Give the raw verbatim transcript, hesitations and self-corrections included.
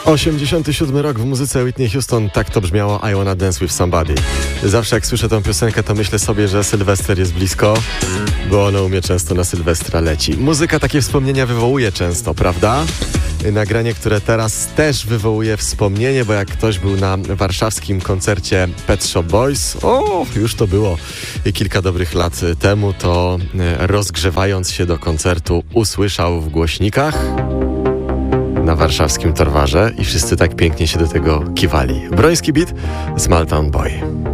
osiemdziesiąty siódmy rok w muzyce Whitney Houston, tak to brzmiało I Wanna Dance With Somebody. Zawsze jak słyszę tę piosenkę, to myślę sobie, że Sylwester jest blisko, bo ono u mnie często na Sylwestra leci. Muzyka takie wspomnienia wywołuje często, prawda? Nagranie, które teraz też wywołuje wspomnienie, bo jak ktoś był na warszawskim koncercie Pet Shop Boys, o, już to było kilka dobrych lat temu, to rozgrzewając się do koncertu usłyszał w głośnikach na warszawskim Torwarze i wszyscy tak pięknie się do tego kiwali. Broński beat, Small Town Boy.